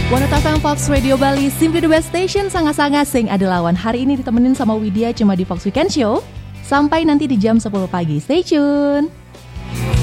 101 FM Fox Radio Bali, simply the best station, sangat-sangat sing ada lawan. Hari ini ditemenin sama Widya cuma di Fox Weekend Show. Sampai nanti di jam 10 pagi, stay tune.